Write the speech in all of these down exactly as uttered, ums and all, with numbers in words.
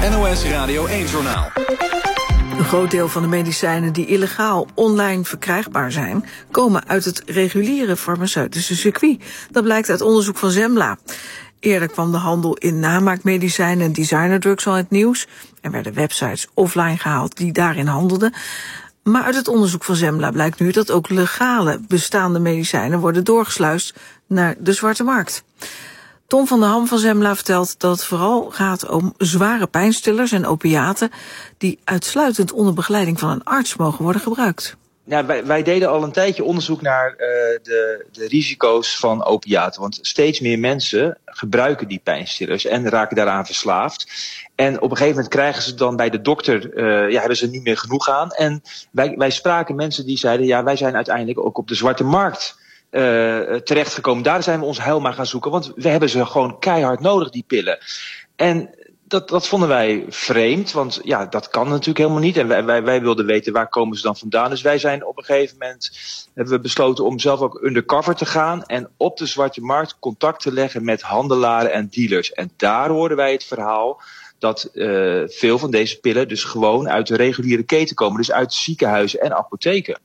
N O S Radio één-journaal. Een groot deel van de medicijnen die illegaal online verkrijgbaar zijn, komen uit het reguliere farmaceutische circuit. Dat blijkt uit onderzoek van Zembla. Eerder kwam de handel in namaakmedicijnen en designerdrugs al in het nieuws. Er werden websites offline gehaald die daarin handelden. Maar uit het onderzoek van Zembla blijkt nu dat ook legale bestaande medicijnen worden doorgesluist naar de zwarte markt. Tom van der Ham van Zembla vertelt dat het vooral gaat om zware pijnstillers en opiaten die uitsluitend onder begeleiding van een arts mogen worden gebruikt. Ja, wij, wij deden al een tijdje onderzoek naar uh, de, de risico's van opiaten. Want steeds meer mensen gebruiken die pijnstillers en raken daaraan verslaafd. En op een gegeven moment krijgen ze dan bij de dokter, uh, ja, hebben ze niet meer genoeg aan. En wij, wij spraken mensen die zeiden, ja, wij zijn uiteindelijk ook op de zwarte markt uh, terechtgekomen. Daar zijn we ons heil maar gaan zoeken, want we hebben ze gewoon keihard nodig, die pillen. En Dat, dat vonden wij vreemd, want ja, dat kan natuurlijk helemaal niet. En wij, wij, wij wilden weten, waar komen ze dan vandaan? Dus wij zijn op een gegeven moment, hebben we besloten om zelf ook undercover te gaan en op de zwarte markt contact te leggen met handelaren en dealers. En daar hoorden wij het verhaal dat uh, veel van deze pillen dus gewoon uit de reguliere keten komen. Dus uit ziekenhuizen en apotheken.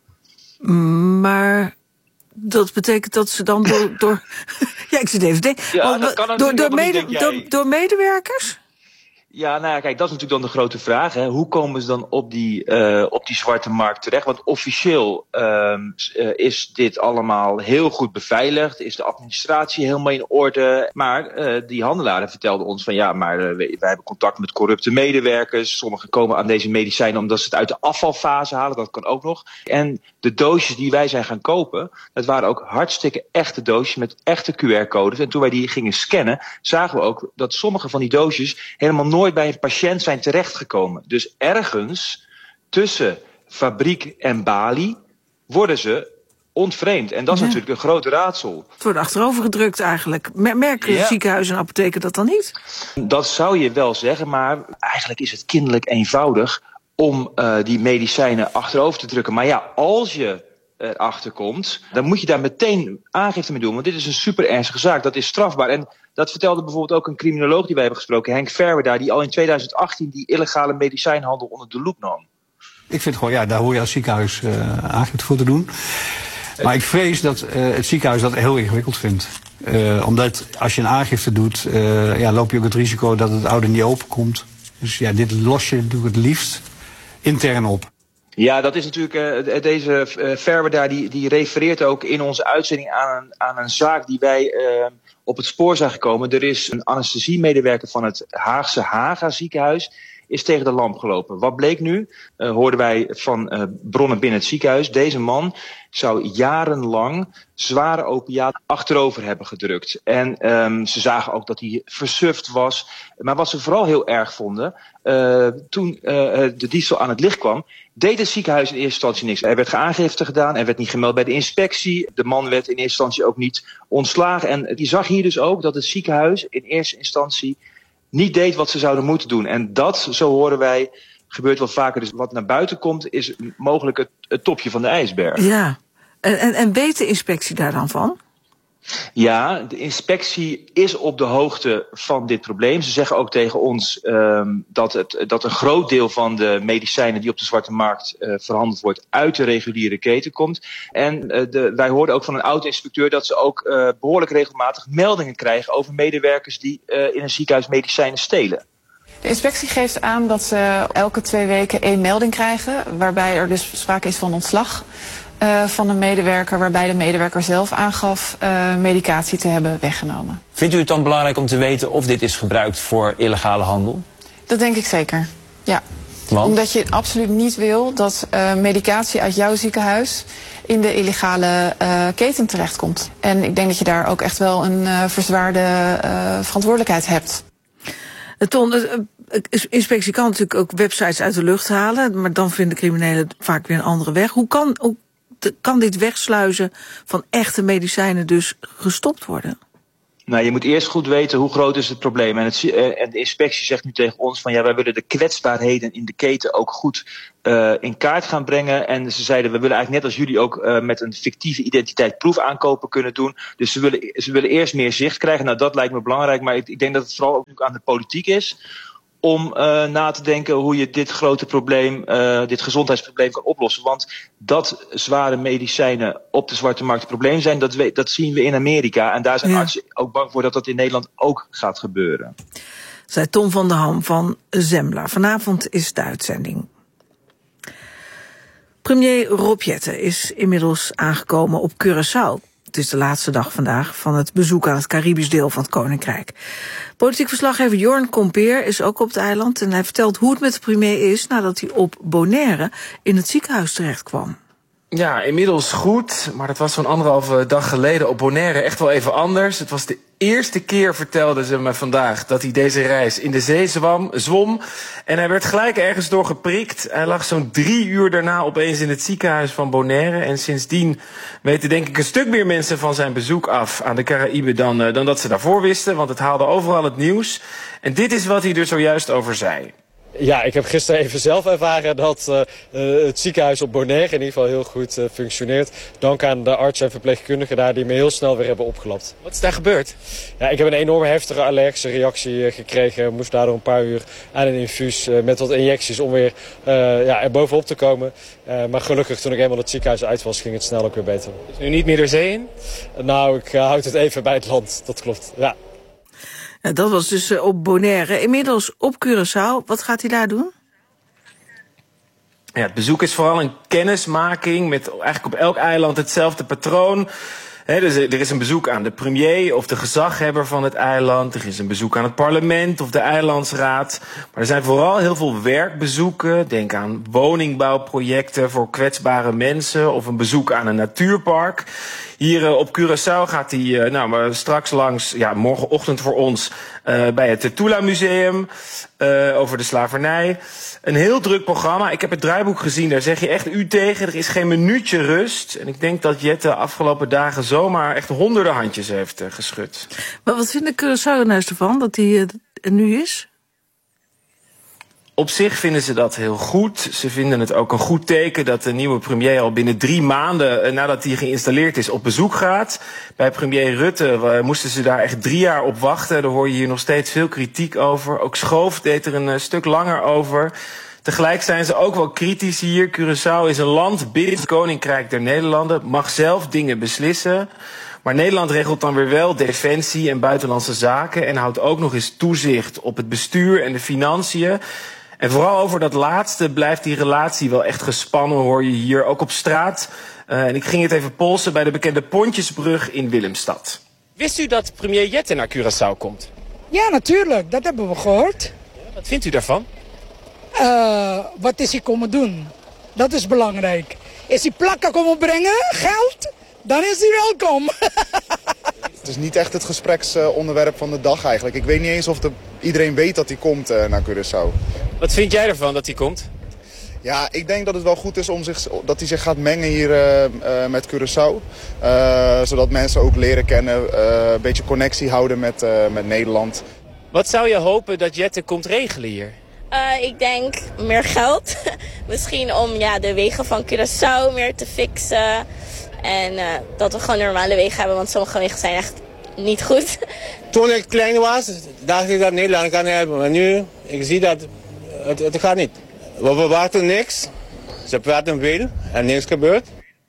Maar dat betekent dat ze dan door... door ja, ik zit even te denken. Ja, dat kan door, door, mede, niet, door, door medewerkers? Ja, nou ja, kijk, dat is natuurlijk dan de grote vraag. Hè. Hoe komen ze dan op die, uh, op die zwarte markt terecht? Want officieel um, uh, is dit allemaal heel goed beveiligd. Is de administratie helemaal in orde. Maar uh, die handelaren vertelden ons van ja, maar uh, wij, wij hebben contact met corrupte medewerkers. Sommigen komen aan deze medicijnen omdat ze het uit de afvalfase halen. Dat kan ook nog. En de doosjes die wij zijn gaan kopen, dat waren ook hartstikke echte doosjes met echte Q R-codes. En toen wij die gingen scannen, zagen we ook dat sommige van die doosjes helemaal nooit nooit bij een patiënt zijn terechtgekomen. Dus ergens tussen fabriek en balie worden ze ontvreemd. En dat is ja. natuurlijk een groot raadsel. Het wordt achterover gedrukt eigenlijk. Merken ja. ziekenhuizen en apotheken dat dan niet? Dat zou je wel zeggen, maar eigenlijk is het kinderlijk eenvoudig om uh, die medicijnen achterover te drukken. Maar ja, als je erachter komt, dan moet je daar meteen aangifte mee doen. Want dit is een super ernstige zaak. Dat is strafbaar. En dat vertelde bijvoorbeeld ook een criminoloog die wij hebben gesproken, Henk Verwer daar, die al in tweeduizend achttien die illegale medicijnhandel onder de loep nam. Ik vind gewoon, ja, daar hoor je als ziekenhuis uh, aangifte voor te doen. Maar ik vrees dat uh, het ziekenhuis dat heel ingewikkeld vindt. Uh, omdat als je een aangifte doet, uh, ja, loop je ook het risico dat het oude niet openkomt. Dus ja, dit los je natuurlijk het liefst intern op. Ja, dat is natuurlijk, uh, deze uh, Verwer daar, die, die refereert ook in onze uitzending aan een, aan een zaak die wij uh, op het spoor zijn gekomen. Er is een anesthesiemedewerker van het Haagse Haga ziekenhuis is tegen de lamp gelopen. Wat bleek nu? Uh, hoorden wij van uh, bronnen binnen het ziekenhuis. Deze man zou jarenlang zware opiaten achterover hebben gedrukt. En um, ze zagen ook dat hij versuft was. Maar wat ze vooral heel erg vonden, uh, toen uh, de diesel aan het licht kwam, deed het ziekenhuis in eerste instantie niks. Er werd aangifte gedaan, er werd niet gemeld bij de inspectie. De man werd in eerste instantie ook niet ontslagen. En die zag hier dus ook dat het ziekenhuis in eerste instantie niet deed wat ze zouden moeten doen. En dat, zo horen wij, gebeurt wel vaker. Dus wat naar buiten komt, is mogelijk het, het topje van de ijsberg. Ja, en, en, en weet de inspectie daar dan van? Ja, de inspectie is op de hoogte van dit probleem. Ze zeggen ook tegen ons um, dat, het, dat een groot deel van de medicijnen die op de zwarte markt uh, verhandeld wordt uit de reguliere keten komt. En uh, de, wij hoorden ook van een oud-inspecteur dat ze ook uh, behoorlijk regelmatig meldingen krijgen over medewerkers die uh, in een ziekenhuis medicijnen stelen. De inspectie geeft aan dat ze elke twee weken één melding krijgen, waarbij er dus sprake is van ontslag Uh, van een medewerker, waarbij de medewerker zelf aangaf uh, medicatie te hebben weggenomen. Vindt u het dan belangrijk om te weten of dit is gebruikt voor illegale handel? Dat denk ik zeker, ja. Want? Omdat je absoluut niet wil dat uh, medicatie uit jouw ziekenhuis in de illegale uh, keten terechtkomt. En ik denk dat je daar ook echt wel een uh, verzwaarde uh, verantwoordelijkheid hebt. Ton, de inspectie kan natuurlijk ook websites uit de lucht halen, maar dan vinden criminelen vaak weer een andere weg. Hoe kan, hoe kan dit wegsluizen van echte medicijnen dus gestopt worden? Nou, je moet eerst goed weten hoe groot is het probleem. En, het, uh, en de inspectie zegt nu tegen ons van ja, wij willen de kwetsbaarheden in de keten ook goed uh, in kaart gaan brengen. En ze zeiden, we willen eigenlijk net als jullie ook uh, met een fictieve identiteit proefaankopen kunnen doen. Dus ze willen, ze willen eerst meer zicht krijgen. Nou, dat lijkt me belangrijk. Maar ik, ik denk dat het vooral ook aan de politiek is om uh, na te denken hoe je dit grote probleem, uh, dit gezondheidsprobleem kan oplossen. Want dat zware medicijnen op de zwarte markt een probleem zijn, dat, we, dat zien we in Amerika. En daar zijn ja. artsen ook bang voor dat dat in Nederland ook gaat gebeuren. Zei Tom van der Ham van Zembla. Vanavond is de uitzending. Premier Rob Jetten is inmiddels aangekomen op Curaçao. Het is de laatste dag vandaag van het bezoek aan het Caribisch deel van het Koninkrijk. Politiek verslaggever Jorn Kompeer is ook op het eiland en hij vertelt hoe het met de premier is nadat hij op Bonaire in het ziekenhuis terecht kwam. Ja, inmiddels goed, maar dat was zo'n anderhalve dag geleden op Bonaire echt wel even anders. Het was de eerste keer, vertelde ze me vandaag, dat hij deze reis in de zee zwam, zwom. En hij werd gelijk ergens door geprikt. Hij lag zo'n drie uur daarna opeens in het ziekenhuis van Bonaire. En sindsdien weten denk ik een stuk meer mensen van zijn bezoek af aan de Caraïben dan, uh, dan dat ze daarvoor wisten. Want het haalde overal het nieuws. En dit is wat hij er zojuist over zei. Ja, ik heb gisteren even zelf ervaren dat uh, uh, het ziekenhuis op Bonaire in ieder geval heel goed uh, functioneert. Dank aan de artsen en verpleegkundigen daar die me heel snel weer hebben opgelapt. Wat is daar gebeurd? Ja, ik heb een enorme heftige allergische reactie uh, gekregen. Moest daardoor een paar uur aan een infuus uh, met wat injecties om weer uh, ja, er bovenop te komen. Uh, maar gelukkig toen ik eenmaal het ziekenhuis uit was ging het snel ook weer beter. Is nu niet meer de zee in? Uh, nou, ik uh, houd het even bij het land, dat klopt, ja. Ja, dat was dus op Bonaire. Inmiddels op Curaçao. Wat gaat hij daar doen? Ja, het bezoek is vooral een kennismaking met eigenlijk op elk eiland hetzelfde patroon. He, dus er is een bezoek aan de premier of de gezaghebber van het eiland. Er is een bezoek aan het parlement of de eilandsraad. Maar er zijn vooral heel veel werkbezoeken. Denk aan woningbouwprojecten voor kwetsbare mensen of een bezoek aan een natuurpark. Hier uh, op Curaçao gaat hij uh, nou, straks langs, ja, morgenochtend voor ons, uh, bij het Tula Museum uh, over de slavernij. Een heel druk programma. Ik heb het draaiboek gezien, daar zeg je echt u tegen. Er is geen minuutje rust. En ik denk dat Jette de afgelopen dagen zomaar echt honderden handjes heeft uh, geschud. Maar wat vinden Curaçaoënaars ervan dat hij uh, er nu is? Op zich vinden ze dat heel goed. Ze vinden het ook een goed teken dat de nieuwe premier al binnen drie maanden nadat hij geïnstalleerd is op bezoek gaat. Bij premier Rutte moesten ze daar echt drie jaar op wachten. Daar hoor je hier nog steeds veel kritiek over. Ook Schoof deed er een stuk langer over. Tegelijk zijn ze ook wel kritisch hier. Curaçao is een land binnen het Koninkrijk der Nederlanden, mag zelf dingen beslissen. Maar Nederland regelt dan weer wel defensie en buitenlandse zaken en houdt ook nog eens toezicht op het bestuur en de financiën. En vooral over dat laatste blijft die relatie wel echt gespannen, hoor je hier, ook op straat. Uh, en ik ging het even polsen bij de bekende Pontjesbrug in Willemstad. Wist u dat premier Jetten naar Curaçao komt? Ja, natuurlijk. Dat hebben we gehoord. Ja, wat vindt u daarvan? Uh, wat is hij komen doen? Dat is belangrijk. Is hij plakken komen brengen, geld? Dan is hij welkom. Het is niet echt het gespreksonderwerp van de dag eigenlijk. Ik weet niet eens of de, iedereen weet dat hij komt uh, naar Curaçao. Wat vind jij ervan dat hij komt? Ja, ik denk dat het wel goed is om zich, dat hij zich gaat mengen hier uh, uh, met Curaçao. Uh, zodat mensen ook leren kennen, uh, een beetje connectie houden met, uh, met Nederland. Wat zou je hopen dat Jetten komt regelen hier? Uh, ik denk meer geld. Misschien om ja, de wegen van Curaçao meer te fixen. En uh, dat we gewoon normale wegen hebben, want sommige wegen zijn echt niet goed. Toen ik klein was, dacht ik dat Nederland kan helpen. Maar nu, ik zie dat het, het gaat niet. We verwachten niks. Ze praten veel en niks gebeurt.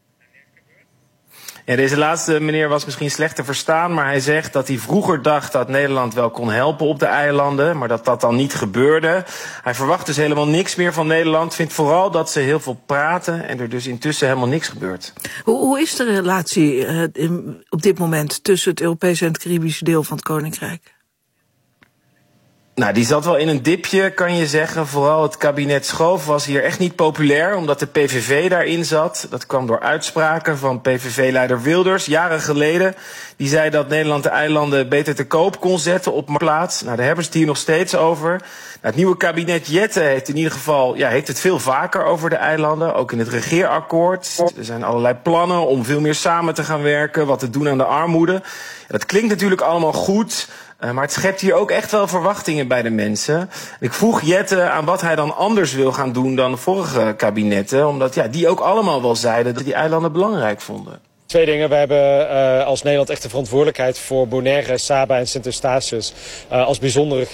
Ja, deze laatste meneer was misschien slecht te verstaan, maar hij zegt dat hij vroeger dacht dat Nederland wel kon helpen op de eilanden, maar dat dat dan niet gebeurde. Hij verwacht dus helemaal niks meer van Nederland, vindt vooral dat ze heel veel praten en er dus intussen helemaal niks gebeurt. Hoe, hoe is de relatie uh, in, op dit moment tussen het Europese en het Caribische deel van het Koninkrijk? Nou, die zat wel in een dipje, kan je zeggen. Vooral het kabinet Schoof was hier echt niet populair, omdat de P V V daarin zat. Dat kwam door uitspraken van P V V-leider Wilders, jaren geleden. Die zei dat Nederland de eilanden beter te koop kon zetten op plaats. Nou, daar hebben ze het hier nog steeds over. Nou, het nieuwe kabinet Jetten heeft in ieder geval, ja, heeft het veel vaker over de eilanden. Ook in het regeerakkoord. Er zijn allerlei plannen om veel meer samen te gaan werken, wat te doen aan de armoede. Ja, dat klinkt natuurlijk allemaal goed. Uh, maar het schept hier ook echt wel verwachtingen bij de mensen. Ik vroeg Jetten aan wat hij dan anders wil gaan doen dan de vorige kabinetten. Omdat ja, die ook allemaal wel zeiden dat die eilanden belangrijk vonden. Twee dingen. We hebben uh, als Nederland echt de verantwoordelijkheid voor Bonaire, Saba en Sint Eustatius uh, als bijzondere